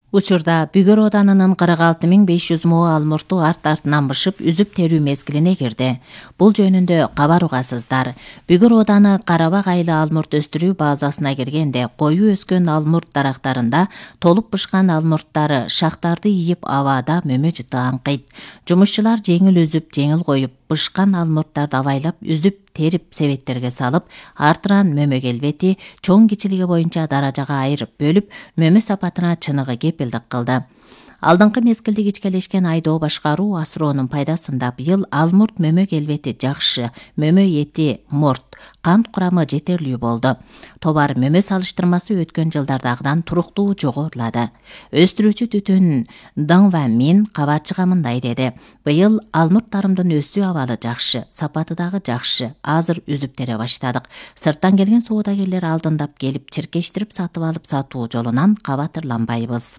Учурда Бүгөр Оданынын 46.500 moo алмурту арт-артынан бышып, үзүп терүү мезгилине кирди. Бул жөнүндө кабар угасыздар. Бүгөр Оданы Карабак айылы алмурт өстүрүү базасына киргенде, коюу өскөн алмурт дарактарында толуп бышкан алмурттары шактарды ийип абада мөмө жыты аңкыйт. Жумушчулар жеңил үзүп, жеңил коюп, бышкан алмурттарды абайлап, үзүп терип себеттерге салып, артынан мөмө келбети, чоң кичилиги боюнча даражага айырып бөлүп, мөмө сапатына чыныгы кепилдик кылды. Алдыңкы мезгилде кичкелешкен айдоо башкаруу асыроонун пайдасында быйыл алмурт мөмө келбети жакшы, мөмө эти морт, кант курамы жетерлүү болду. Товар мөмө салыштырмасы өткөн жылдардагыдан туруктуу жогорулады. Өстүрүүчү Түтүн Дыңва Мин кабарчыга мындай деди. Быйыл алмурттарымдын өсүү абалы жакшы, сапаты дагы жакшы. Азыр үзүп тере баштадык. Сырттан келген соодагерлер алдындап келип, чиркештирип сатып алып сатуу жолунан кабатырланбайбыз.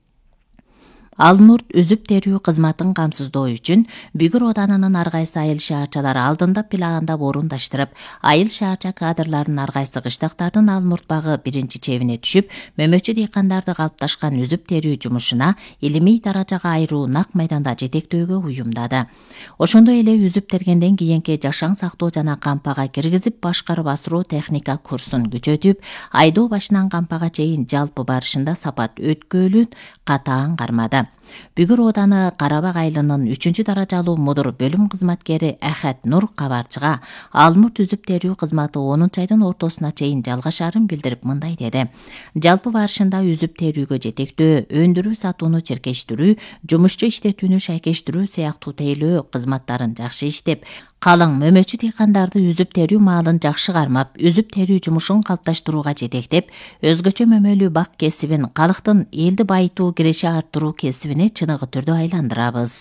Алмурт үзүп терүү кызматын камсыздоо үчүн Бүгүр Оданынын ар кайсы айыл шаарчалары алдындап пилагандап орундаштырып, айыл шаарча кадрларынын ар кайсы кыштактардын алмурт багы биринчи чебине түшүп, мөмөчү дыйкандарды калыпташкан үзүп терүү жумушуна илимий даражага айыруу нак майданда жетектөөгө уюмдады. Ошондой эле үзүп тергенден кийинки жашаң сактоо жана кампага киргизип башкарып асыроо техника курсун күчөтүп, айдоо башынан кампага чейин жалпы барышында сапат өткөөлүн катаан кармады. Бүгүр Оданы Карабак айылынын 3 даражалуу мудур бөлүм кызматкери Ахат Нур кабарчыга алмурт үзүп терүү кызматы 10 айдын ортосуна чейин жалгашарын билдирип мындай деди. Жалпы барышында үзүп терүүгө жетектөө, өндүрүү сатууну чиркештирүү, жумушчу иштетүүнү шайкештирүү сыяктуу тейлөө кызматтарын жакшы иштеп, калың мөмөчү дыйкандарды үзүп терүү маалын жакшы кармап, үзүп терүү жумушун калыпташтырууга жетектеп, өзгөчө мөмөлүү бак кесибин калктын элди байытуу, киреше арттыруу кесибине чыныгы түрдө айландырабыз.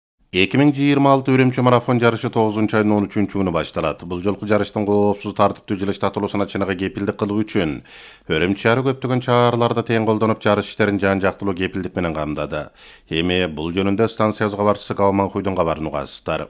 2026 Үрүмчү марафон жарышы 9 айдын 13 күнү башталат. Бул жолку жарыштын коопсуз тартиптүү жылыш татылуусуна чыныгы кепилдик кылуу үчүн Үрүмчү шаары көптөгөн чараларда тең колдонуп, жарыш иштерин жан-жактылуу кепилдик менен камдады. Эми бул жөнүндө станция кабарчысы Калманкуйдун кабарын угасыздар.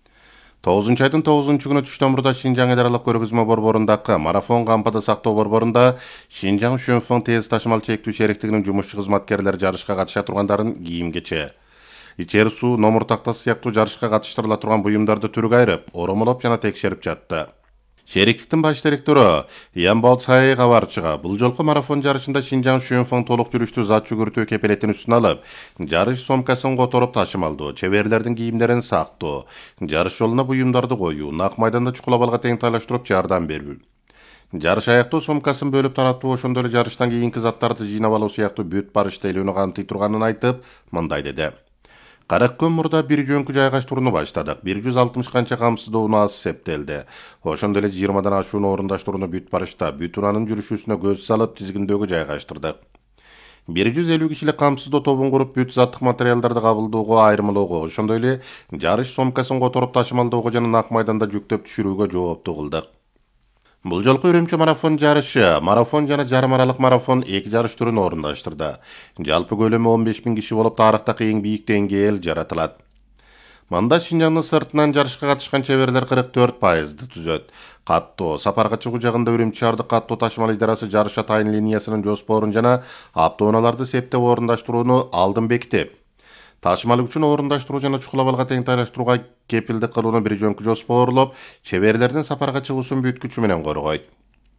9 айдын 9 күнү түштөн мурда Шинжаң эл аралык көргөзмө борборундагы марафон кампады сактоо борборунда Шинжаң Шөнфөң тез ташымал чектүү шериктигинин жумушчу кызматкерлери жарышка катыша тургандарын кийим-кече, ичер суу, номур тактасы сыяктуу жарышка катыштырыла турган буюмдарды түргө айырып, оромолоп жана текшерип жатты. Шериктиктин баш директору Ян Болцай кабарчыга бул жолку марафон жарышында Шинжаң Шөнфөң толук жүрүштүү зат жүгүртүү кепилетин үстүнө алып, жарыш сомкасын которуп ташымалдоо, чеберлердин кийимдерин сактоо, жарыш жолуна буюмдарды коюу, нак майданда чукулабалга тең тайлаштырып жардам берүү, жарыш аяктоо сомкасын бөлүп таратуу, ошондой эле жарыштан кийинки заттарды жыйнап алуу сыяктуу бүт барыш тейлөөнү камтый турганын айтып, мындай деди. 40 күн мурда бир жөнкү жайгаштырууну баштадык. 160 канча камсыздоону аз эсептелди. Ошондой эле 20дан ашууну орундаштырууну бүт барышта бүт унаанын жүрүшүүсүнө көз салып тизгиндөөгө жайгаштырдык. 150 кишилик камсыздоо тобун куруп бүт заттык материалдарды кабылдоого, айырмалоого, ошондой эле жарыш сомкасын которуп ташымалдоого жана нак майданда жүктөп түшүрүүгө жооптуу кылдык. Бул жолку Үрүмчү марафон жарышы, марафон жана жарым аралык марафон 2 жарыш түрүн орундаштырды. Жалпы көлөмү 15 000 киши болуп, тарыхтагы эң бийик деңгээл жаратылат. Мында Шинжаңдын сыртынан жарышка катышкан чеберлер 44%ды түзөт. Каттоо, сапарга чыгуу жагында Үрүмчү шаардык каттоо ташымал идарасы жарыш атайын линиясынын жоспорун жана автоунааларды септеп орундаштырууну алдын бекитип, ташымал үчүн орундаштыруу жана чукулабалга тең тайлаштырууга кепилдик кылууну бир жөнкү жоспорлоп, чеберлердин сапарга чыгуусун бүт күчү менен коргойт.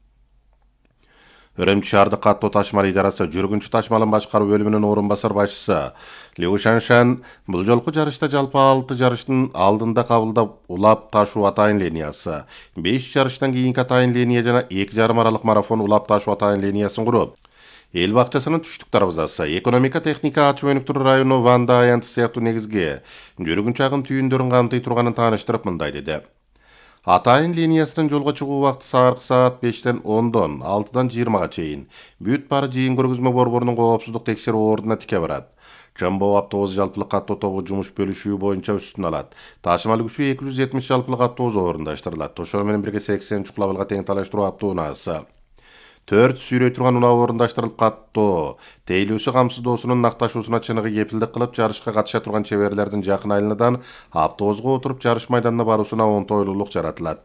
Үрүмчү шаардык каттоо ташымал идарасы жүргүнчү ташымалын башкаруу бөлүмүнүн орун басар башчысы Лю Шаншан бул жолку жарышта жалпы 6 жарыштын алдында кабылдап улап ташуу атайын линиясы, 5 жарыштан кийинки атайын линия жана 2 жарым аралык марафон улап ташуу атайын линиясын куруп, эл бакчасынын түштүк дарбазасы, экономика техника ачуу өнүктүрүү району Ванда аянты сыяктуу негизги жүргүнчү агым түйүндөрүн камтый турганын тааныштырып мындай деди. Атайын линиясынын жолго чыгуу убакыты саат 5-тен 10-дон 6-дан 20-га чейин. Бүт бары жыйын көргөзмө борборунун коопсуздук текшерүү ордуна тике барат. Жамбоо автобус жалпылык каттоо тобу жумуш бөлүшүү боюнча үстүн алат. Ташымал күчү 270 жалпылык автобус орундаштырылат. Ошол менен бирге 80 чукулабалга тең тайлаштыруу автоунаасы, 4 сүйрөй турган унаа орундаштырылып, каттоо тейлөөсү камсыздоосунун накташуусуна чыныгы кепилдик кылып, жарышка катыша турган чеберлердин жакын айылынан автобуска отуруп жарыш майданына баруусуна оңтойлуулук жаратылат.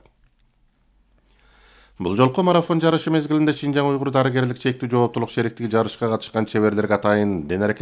Бул жолку марафон жарышы мезгилинде Шинжаң уйгур дарыгерлик чектүү жооптулук шериктиги жарышка катышкан чеберлерге атайын денерке